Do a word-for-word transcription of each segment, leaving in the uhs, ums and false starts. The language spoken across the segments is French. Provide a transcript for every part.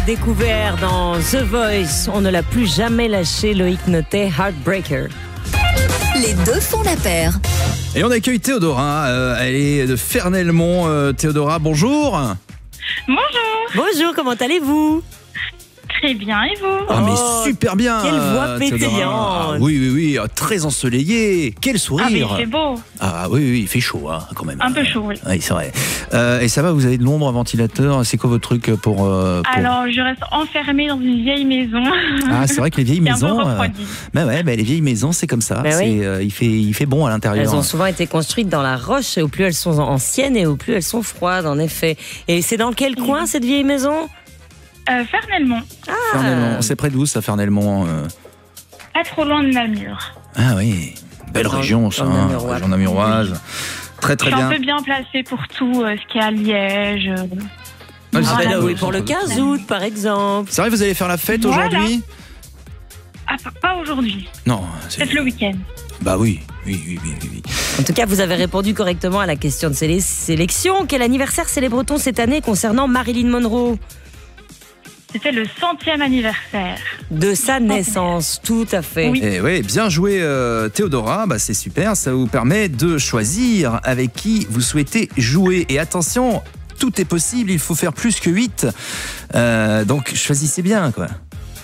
Découvert dans The Voice, on ne l'a plus jamais lâché, Loïc Notet, Heartbreaker. Les deux font la paire. Et on accueille Théodora, euh, elle est de Fernelmont. Euh, Théodora, bonjour. Bonjour. Bonjour, comment allez-vous? Très bien, et vous? Ah mais Oh, super bien. quelle voix Théodora. pétillante. Ah, oui, oui, oui, euh, très ensoleillé. Quel sourire. Ah mais il fait beau. Ah oui, oui, il fait chaud hein, quand même. Un peu chaud, oui. Oui, c'est vrai. Euh, et ça va, vous avez de l'ombre, un ventilateur. C'est quoi votre truc pour, euh, pour... Alors, je reste enfermée dans une vieille maison. Ah, c'est vrai que les vieilles C'est un peu maisons. euh, refroidi. bah ouais, bah les vieilles maisons, c'est comme ça. Bah c'est, oui. euh, il fait, il fait bon à l'intérieur. Elles ont souvent été construites dans la roche, et au plus elles sont anciennes et au plus elles sont froides, en effet. Et c'est dans quel coin, cette vieille maison? Euh, Fernelmont, Fernelmont, c'est près d'où ça, Fernelmont euh pas trop loin de Namur. Ah oui, belle Dans- région, ça, dans le hein, Namurois. région namuroise. Très Je très suis bien. un peu bien placée pour tout, euh, ce qui est à Liège. euh. Ah, Ah, c'est bah pas- là, oui, pour le quinze août, par exemple. C'est vrai, vous allez faire la fête Voilà. aujourd'hui? Ah, pas- pas aujourd'hui, Non, c'est... peut-être le week-end. Bah oui, oui, oui, oui, oui, oui. En tout cas, vous avez répondu correctement à la question de sé- sélection. Quel anniversaire célèbre-t-on cette année concernant Marilyn Monroe? C'était le centième anniversaire. De sa naissance, tout à fait. Oui. Et oui, bien joué euh, Théodora, bah, c'est super, ça vous permet de choisir avec qui vous souhaitez jouer. Et attention, tout est possible, il faut faire plus que huit. Euh, donc choisissez bien quoi.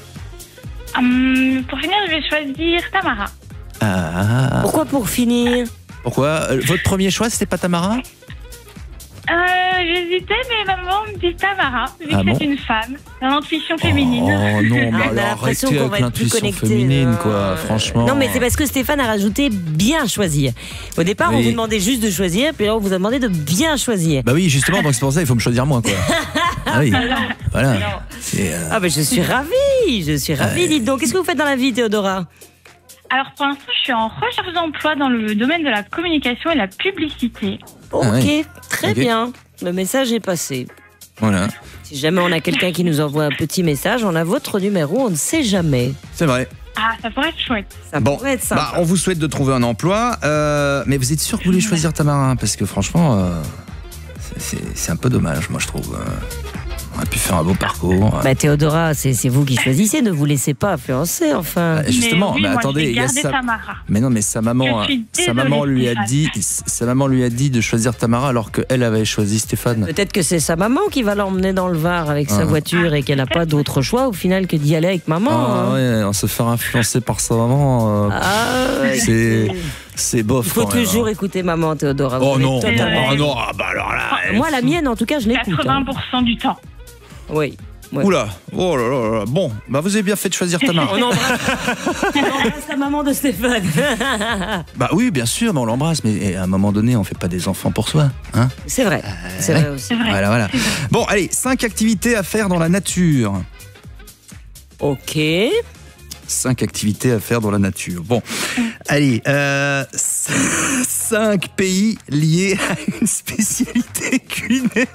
Hum, pour finir, je vais choisir Tamara. Ah, Pourquoi pour finir? pourquoi Euh, votre premier choix c'était pas Tamara? Euh, J'hésitais, mais maman me dit Tamara, vu Ah que bon c'est une femme, l'intuition féminine. Oh non, mais On a alors l'impression arrêtez qu'on va avec être plus l'intuition connecté. féminine euh, quoi, franchement. Non, mais c'est parce que Stéphane a rajouté bien choisir. Au départ, on Oui. vous demandait juste de choisir, puis là, on vous a demandé de bien choisir. Bah oui, justement, donc c'est pour ça il faut me choisir moi quoi. Ah oui, voilà. C'est, euh, Ah, ben je suis ravie, je suis ravie. Ouais. Dites donc, qu'est-ce que vous faites dans la vie, Théodora? Alors pour l'instant, je suis en recherche d'emploi dans le domaine de la communication et la publicité. Ok, Ah oui. très Ok. bien. Le message est passé. Voilà, Si jamais on a quelqu'un qui nous envoie un petit message, on a votre numéro, on ne sait jamais. c'est vrai. Ah, ça pourrait être chouette. Ça Bon, pourrait être sympa. bah, on vous souhaite de trouver un emploi, euh, mais vous êtes sûr que vous voulez choisir Tamara? Parce que franchement, euh, c'est- c'est c'est un peu dommage, moi je trouve. euh. On aurait pu faire un beau parcours. Bah, Théodora, c'est c'est vous qui choisissez, ne vous laissez pas influencer, enfin. Euh, Justement, mais, oui, mais moi, attendez, je vais il y a garder sa... Tamara. Mais non, mais sa maman, Je suis sa désolée, maman lui a Stéphane. dit, sa maman lui a dit de choisir Tamara alors qu'elle avait choisi Stéphane. Peut-être que c'est sa maman qui va l'emmener dans le Var avec sa Ah. voiture et qu'elle n'a pas d'autre choix au final que d'y aller avec maman. Ah hein. ouais, on se faire influencer par sa maman, euh, Ah, ouais, c'est écoutez, c'est bof. il faut quand même, toujours hein. écouter maman, Théodora. Vous Oh avez non, totalement- oh non, ah bah alors là. Ah, moi, la mienne, en tout cas, je l'écoute. hein. quatre-vingts pour cent du temps. Oui. Ouais. Oula, oh là là là. Bon, bah vous avez bien fait de choisir Tamara. On embrasse, on embrasse la maman de Stéphane. Bah oui, bien sûr, mais on l'embrasse, mais à un moment donné, on fait pas des enfants pour soi, hein. C'est vrai, c'est ouais. vrai aussi. C'est vrai. Voilà, voilà. Bon, allez, cinq activités à faire dans la nature. Ok. Cinq activités à faire dans la nature. Bon, allez, euh, cinq pays liés à une spécialité culinaire.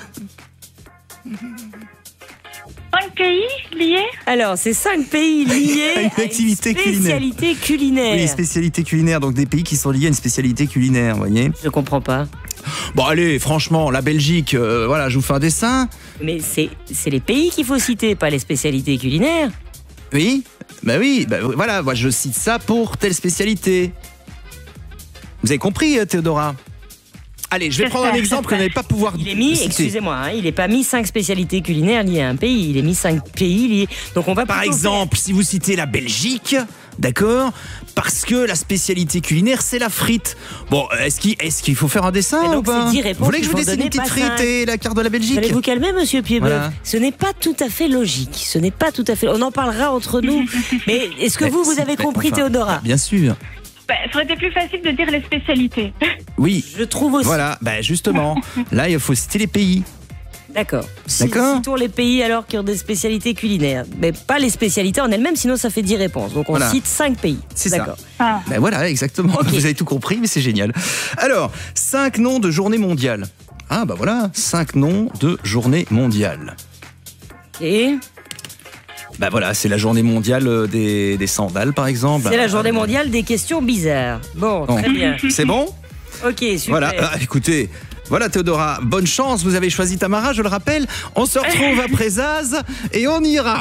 Cinq pays liés? Alors, c'est cinq pays liés À une à activité une culinaire. spécialité culinaire. Oui, spécialité culinaire, donc des pays qui sont liés à une spécialité culinaire, vous voyez. Je comprends pas. Bon, allez, franchement, la Belgique, euh, voilà, je vous fais un dessin. Mais c'est c'est les pays qu'il faut citer, pas les spécialités culinaires. Oui, bah oui, bah voilà, moi je cite ça pour telle spécialité. Vous avez compris, euh, Théodora? Allez, je vais prendre un J'espère, exemple que vous n'allez pas pouvoir Il est mis, citer. excusez-moi, hein, il n'est pas mis cinq spécialités culinaires liées à un pays. Il est mis cinq pays liés. Donc on va Par plutôt exemple, si vous citez la Belgique, d'accord, parce que la spécialité culinaire, c'est la frite. Bon, est-ce qu'il est-ce qu'il faut faire un dessin Mais ou donc, pas? c'est dix réponses Vous voulez que je qu'il vous faut dessine une donner, petite pas frite cinq. et la carte de la faire. Belgique? Allez vous calmer, monsieur Piedbœuf. Voilà. Ce n'est pas tout à fait logique. Ce n'est pas tout à fait. On en parlera entre nous. Mais est-ce que Mais vous, vous si, avez mais compris, enfin, Théodora? Bien sûr. Bah, ça aurait été plus facile de dire les spécialités. Oui. Je trouve aussi. Voilà, bah justement, là il faut citer les pays. D'accord. Si- D'accord. Citons les pays alors qui ont des spécialités culinaires. Mais pas les spécialités en elles-mêmes, sinon ça fait dix réponses. Donc on Voilà. cite cinq pays. C'est ça. D'accord. Ah. Ben voilà, exactement. Ok. Vous avez tout compris, mais c'est génial. Alors, cinq noms de journée mondiale. Ah bah voilà, cinq noms de journée mondiale. Et Bah voilà, c'est la journée mondiale euh, des, des sandales, par exemple. c'est la journée mondiale des questions bizarres. Bon, Bon. très bien. C'est bon? Ok, super. Voilà, ah, écoutez, Voilà Théodora, bonne chance, vous avez choisi Tamara, je le rappelle. On se retrouve après Zaz et on ira.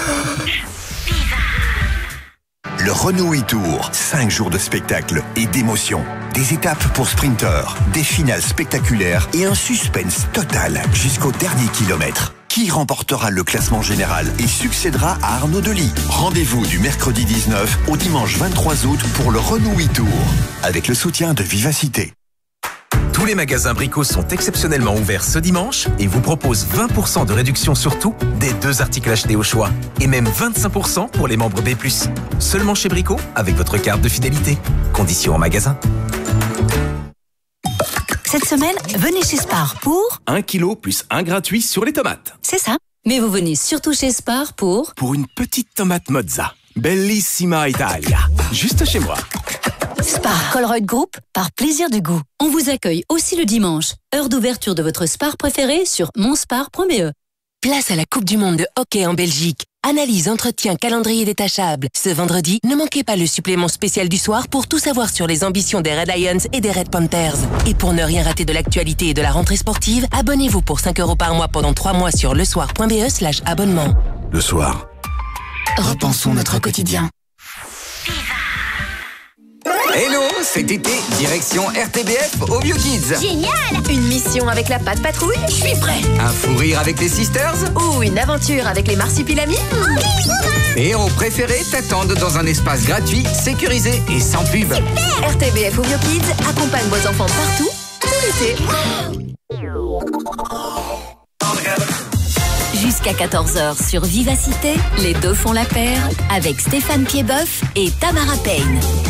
Le Renault e-Tour, cinq jours de spectacle et d'émotion. Des étapes pour sprinteurs, des finales spectaculaires et un suspense total jusqu'au dernier kilomètre. Qui remportera le classement général et succédera à Arnaud Delis? Rendez-vous du mercredi dix-neuf au dimanche vingt-trois août pour le Renault e-Tour, avec le soutien de Vivacité. Tous les magasins Brico sont exceptionnellement ouverts ce dimanche et vous proposent vingt pour cent de réduction sur tout, des deux articles achetés au choix. Et même vingt-cinq pour cent pour les membres B plus. Seulement chez Brico, avec votre carte de fidélité. Conditions en magasin. Cette semaine, venez chez Spar pour... un kilo plus un gratuit sur les tomates. C'est ça. Mais vous venez surtout chez Spar pour... Pour une petite tomate mozza. Bellissima Italia. Juste chez moi. Spar Colruyt Group, par plaisir du goût. On vous accueille aussi le dimanche. Heure d'ouverture de votre Spar préféré sur monspar point b e. Place à la Coupe du Monde de hockey en Belgique. Analyse, entretien, calendrier détachable. Ce vendredi, ne manquez pas le supplément spécial du soir pour tout savoir sur les ambitions des Red Lions et des Red Panthers. Et pour ne rien rater de l'actualité et de la rentrée sportive, abonnez-vous pour cinq euros par mois pendant trois mois sur lesoir point b e slash abonnement. Le soir, Repensons notre quotidien. Hello, cet été, direction R T B F au Bio Kids. Génial! Une mission avec la Patte Patrouille? Je suis prêt! Un fou rire avec les Sisters. Ou une aventure avec les Marsupilamis? Les héros préférés t'attendent dans un espace gratuit, sécurisé et sans pub. R T B F au Bio Kids accompagne vos enfants partout, tout l'été. Jusqu'à quatorze heures sur Vivacité, les deux font la paire avec Stéphane Piedboeuf et Tamara Payne.